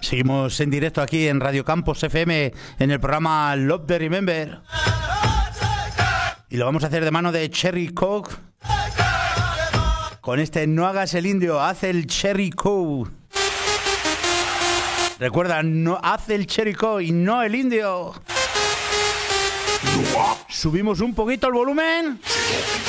Seguimos en directo aquí en Radio Campos FM en el programa Love the Remember. Y lo vamos a hacer de mano de Cherry Coke. Con este No hagas el indio, haz el Cherry Coke. Recuerda, no, haz el Cherry Coke y no el indio. Subimos un poquito el volumen.